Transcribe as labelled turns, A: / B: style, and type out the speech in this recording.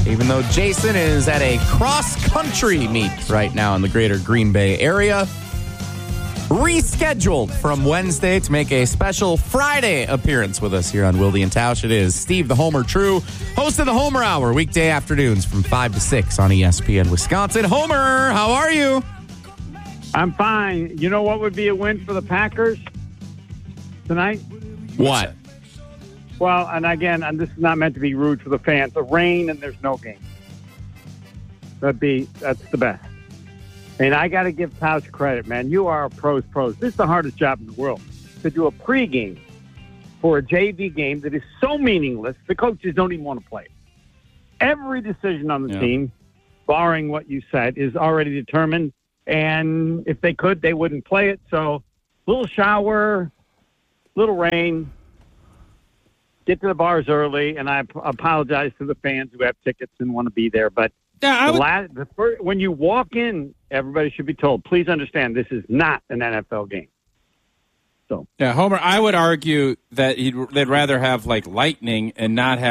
A: even though Jason is at a cross-country meet right now in the greater Green Bay area. Rescheduled from Wednesday to make a special Friday appearance with us here on Wilde and Tausch. It is Steve the Homer True, host of the Homer Hour, weekday afternoons from 5 to 6 on ESPN Wisconsin. Homer, how are you?
B: I'm fine. You know what would be a win for the Packers tonight?
A: What?
B: Well, and again, and this is not meant to be rude for the fans. The rain and there's no game. That's the best. And I got to give Tausch credit, man. You are a pros. This is the hardest job in the world, to do a pregame for a JV game that is so meaningless, the coaches don't even want to play it. Every decision on the team, barring what you said, is already determined. And if they could, they wouldn't play it. So, little shower, little rain, get to the bars early. And I apologize to the fans who have tickets and want to be there. But when you walk in, everybody should be told, please understand, this is not an NFL game. So,
C: yeah, Homer, I would argue that they'd rather have like lightning and not have